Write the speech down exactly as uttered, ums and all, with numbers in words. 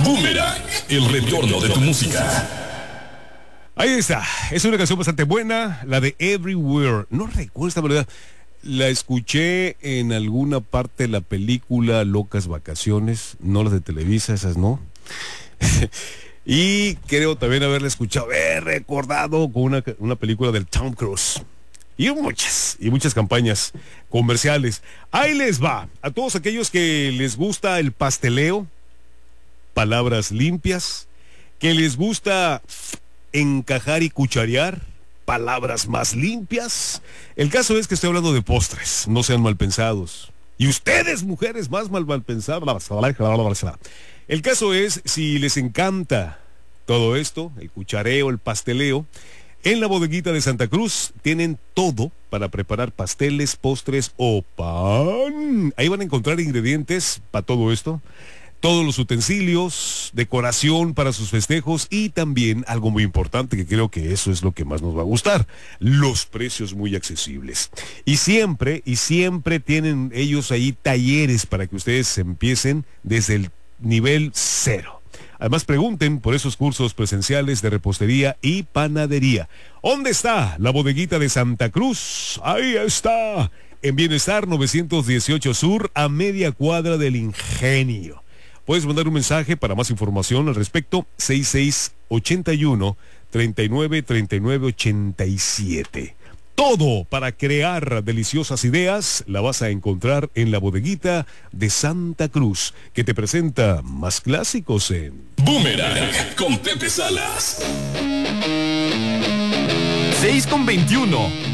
Boomerang, el retorno de tu música. Ahí está, es una canción bastante buena, la de Everywhere. No recuerdo esta melodía, la escuché en alguna parte de la película Locas Vacaciones, no las de Televisa, esas no. Y creo también haberla escuchado, haber recordado con una, una película del Tom Cruise. Y muchas, y muchas campañas comerciales. Ahí les va, a todos aquellos que les gusta el pasteleo, palabras limpias, que les gusta encajar y cucharear, palabras más limpias. El caso es que estoy hablando de postres, no sean mal pensados. Y ustedes, mujeres, más mal, mal pensadas. El caso es, si les encanta todo esto, el cuchareo, el pasteleo, en la bodeguita de Santa Cruz tienen todo para preparar pasteles, postres o pan. Ahí van a encontrar ingredientes para todo esto. Todos los utensilios, decoración para sus festejos y también algo muy importante que creo que eso es lo que más nos va a gustar, los precios muy accesibles. Y siempre, y siempre tienen ellos ahí talleres para que ustedes empiecen desde el nivel cero. Además pregunten por esos cursos presenciales de repostería y panadería. ¿Dónde está la bodeguita de Santa Cruz? Ahí está, en Bienestar novecientos dieciocho Sur, a media cuadra del Ingenio. Puedes mandar un mensaje para más información al respecto, seis seis ocho uno, tres nueve tres nueve ocho siete. Todo para crear deliciosas ideas la vas a encontrar en la bodeguita de Santa Cruz, que te presenta más clásicos en Boomerang con Pepe Salas. seis con veintiuno.